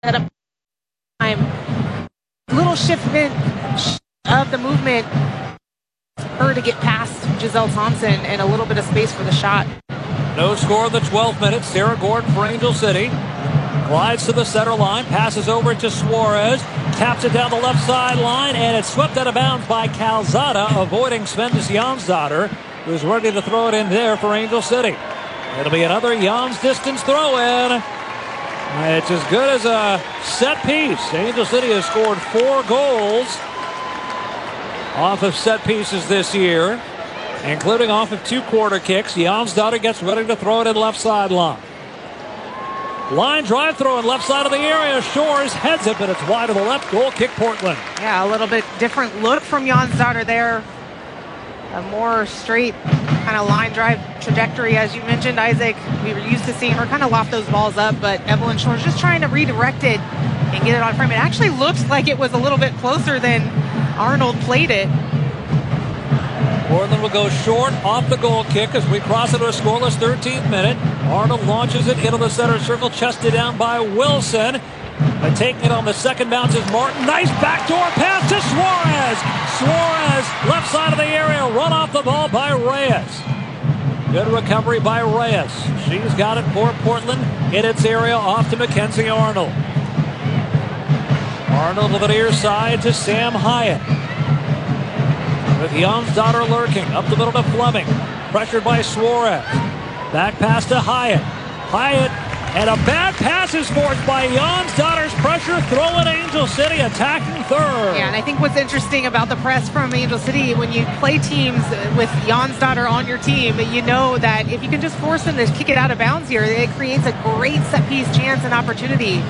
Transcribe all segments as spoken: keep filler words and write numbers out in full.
up time. Little shiftment of the movement, her to get past Giselle Thompson and a little bit of space for the shot. No score in the twelfth minute. Sarah Gordon for Angel City. Glides to the center line, passes over to Suarez, taps it down the left sideline, and it's swept out of bounds by Calzada, avoiding Svendis Jonsdottir, who's ready to throw it in there for Angel City. It'll be another Jans distance throw in. It's as good as a set piece. Angel City has scored four goals off of set pieces this year, including off of two quarter kicks. Jonsdottir gets ready to throw it in left sideline. Line drive throw in left side of the area. Shores heads it, but it's wide to the left. Goal kick Portland. Yeah, a little bit different look from Jonsdottir there. A more straight kind of line drive trajectory, as you mentioned, Isaac. We were used to seeing her kind of loft those balls up, but Evelyn Shores just trying to redirect it and get it on frame. It actually looks like it was a little bit closer than Arnold played it. Portland will go short off the goal kick as we cross into a scoreless thirteenth minute. Arnold launches it into the center circle, chested down by Wilson. But taking it on the second bounce is Martin. Nice backdoor pass to Suarez. Suarez, left side of the area, run off the ball by Reyes. Good recovery by Reyes. She's got it for Portland in its area, off to Mackenzie Arnold. Arnold to the near side to Sam Hyatt. With Jonsdottir lurking, up the middle to Fleming. Pressured by Suarez. Back pass to Hyatt. Hyatt, and a bad pass is forced by Jonsdottir's pressure. Throw in Angel City, attacking third. Yeah, and I think what's interesting about the press from Angel City, when you play teams with Jonsdottir on your team, you know that if you can just force them to kick it out of bounds here, it creates a great set-piece chance and opportunity.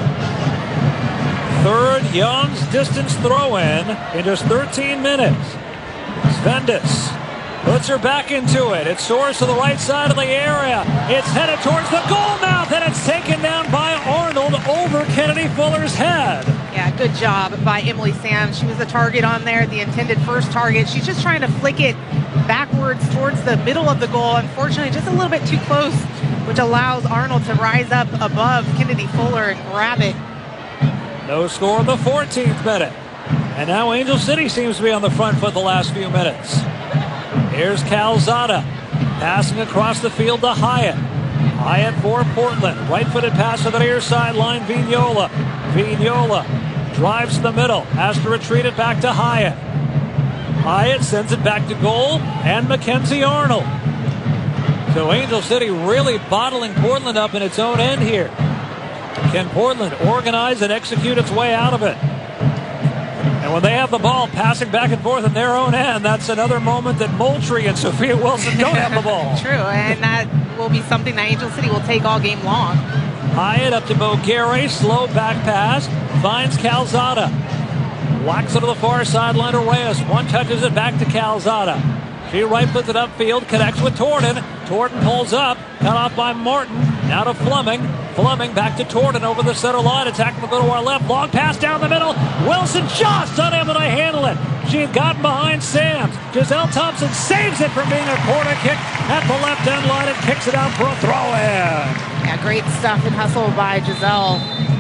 Third Jans distance throw-in in just thirteen minutes. Svendis puts her back into it. It soars to the right side of the area. It's headed towards the goal mouth, and it's taken down by Arnold over Kennedy Fuller's head. Yeah, good job by Emily Sams. She was the target on there, the intended first target. She's just trying to flick it backwards towards the middle of the goal. Unfortunately, just a little bit too close, which allows Arnold to rise up above Kennedy Fuller and grab it. No score in the fourteenth minute. And now Angel City seems to be on the front foot the last few minutes. Here's Calzada, passing across the field to Hyatt. Hyatt for Portland. Right-footed pass to the near sideline, Vignola. Vignola drives to the middle, has to retreat it back to Hyatt. Hyatt sends it back to goal, and Mackenzie Arnold. So Angel City really bottling Portland up in its own end here. Can Portland organize and execute its way out of it? And when they have the ball passing back and forth in their own end, that's another moment that Moultrie and Sophia Wilson don't have the ball. True, and that will be something that Angel City will take all game long. Hyatt up to Bogueri, slow back pass, finds Calzada. Whacks it to the far sideline to Reyes. One touches it back to Calzada. She right puts it upfield, connects with Torden. Torden pulls up, cut off by Martin. Now to Fleming. Fleming back to Torden over the center line. Attack will go to our left. Long pass down the middle. Wilson just unable to handle it. She had gotten behind Sams. Giselle Thompson saves it from being a corner kick at the left end line and kicks it out for a throw-in. Yeah, great stuff and hustle by Giselle.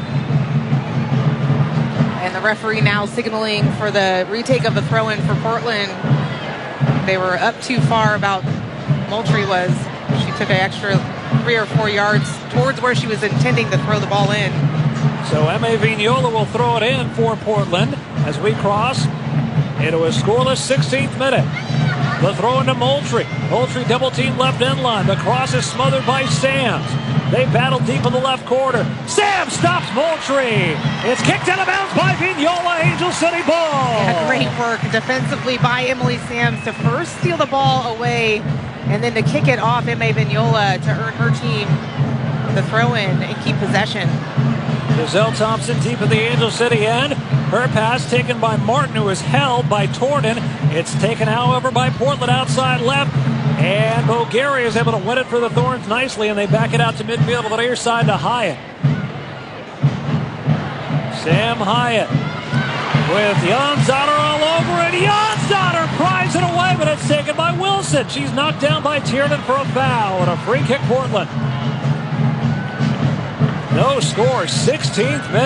And the referee now signaling for the retake of the throw-in for Portland. They were up too far, about Moultrie was. She took an extra three or four yards towards where she was intending to throw the ball in. So M A Vignola will throw it in for Portland as we cross into a scoreless sixteenth minute. The throw into Moultrie. Moultrie double team left end line. The cross is smothered by Sams. They battle deep in the left corner. Sam stops Moultrie. It's kicked out of bounds by Vignola. Angel City ball. Yeah, great work defensively by Emily Sams to first steal the ball away and then to kick it off M A Vignola to earn her team the throw-in and keep possession. Giselle Thompson deep in the Angel City end. Her pass taken by Martin, who is held by Torden. It's taken, however, by Portland outside left. And Bogueri is able to win it for the Thorns nicely, and they back it out to midfield to the near side to Hyatt. Sam Hyatt with Jonsdottir all over it. Jonsdottir pries it away, but it's taken by Wilson. She's knocked down by Tiernan for a foul, and a free kick Portland. No score, sixteenth minute.